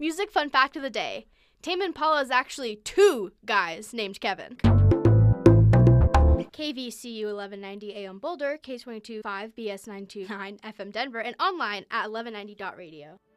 Music fun fact of the day. Tame Impala is actually 2 guys named Kevin. KVCU 1190 AM Boulder, K22.5 BS 929 FM Denver, and online at 1190.radio.